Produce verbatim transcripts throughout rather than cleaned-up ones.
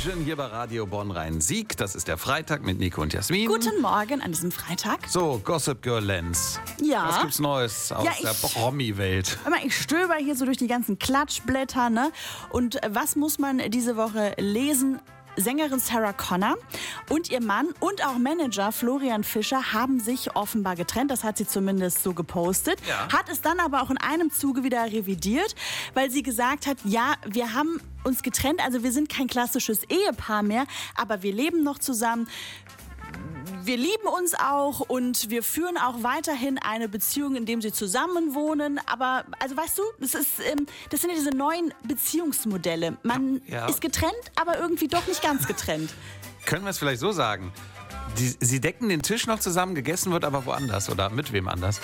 Imagine hier bei Radio Bonn-Rhein-Sieg. Das ist der Freitag mit Nico und Jasmin. Guten Morgen an diesem Freitag. So, Gossip Girl Lenz. Ja. Was gibt's Neues aus Ja, der ich- Promi-Welt? Hör mal, ich stöber hier so durch die ganzen Klatschblätter, ne? Und was muss man diese Woche lesen? Sängerin Sarah Connor und ihr Mann und auch Manager Florian Fischer haben sich offenbar getrennt. Das hat sie zumindest so gepostet. Ja. Hat es dann aber auch in einem Zuge wieder revidiert, weil sie gesagt hat, ja, wir haben uns getrennt, also wir sind kein klassisches Ehepaar mehr, aber wir leben noch zusammen. Wir lieben uns auch und wir führen auch weiterhin eine Beziehung, in der sie zusammen wohnen. Aber, also weißt du, das, ist, ähm, das sind ja diese neuen Beziehungsmodelle. Man Ja. ist getrennt, aber irgendwie doch nicht ganz getrennt. Können wir es vielleicht so sagen? Die, sie decken den Tisch noch zusammen, gegessen wird aber woanders oder mit wem anders.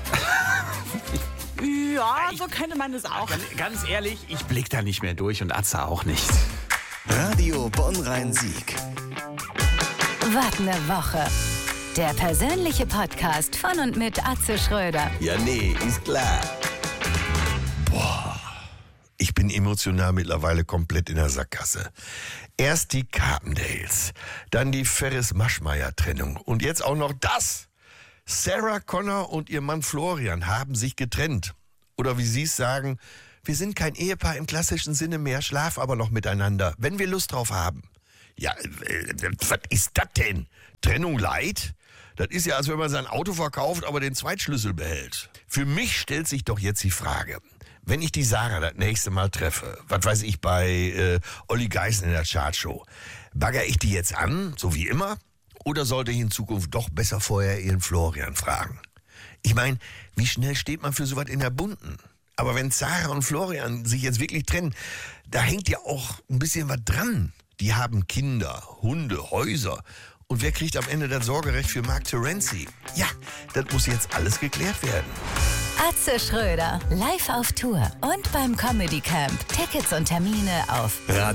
Ja, so könnte man es auch. Ganz, ganz ehrlich, ich blick da nicht mehr durch und Atze auch nicht. Radio Bonn-Rhein-Sieg. Wart eine Woche. Der persönliche Podcast von und mit Atze Schröder. Ja, nee, ist klar. Boah, ich bin emotional mittlerweile komplett in der Sackgasse. Erst die Carpendales, dann die Ferris-Maschmeyer-Trennung und jetzt auch noch das. Sarah Connor und ihr Mann Florian haben sich getrennt. Oder wie sie es sagen, wir sind kein Ehepaar im klassischen Sinne mehr, schlafen aber noch miteinander, wenn wir Lust drauf haben. Ja, äh, was ist das denn? Trennung light? Das ist ja, als wenn man sein Auto verkauft, aber den Zweitschlüssel behält. Für mich stellt sich doch jetzt die Frage, wenn ich die Sarah das nächste Mal treffe, was weiß ich, bei äh, Olli Geißen in der Chartshow, bagger ich die jetzt an, so wie immer? Oder sollte ich in Zukunft doch besser vorher ihren Florian fragen? Ich meine, wie schnell steht man für sowas in der Bunten? Aber wenn Sarah und Florian sich jetzt wirklich trennen, da hängt ja auch ein bisschen was dran. Die haben Kinder, Hunde, Häuser. Und wer kriegt am Ende das Sorgerecht für Mark Terenzi? Ja, das muss jetzt alles geklärt werden. Atze Schröder, live auf Tour und beim Comedy Camp. Tickets und Termine auf Radio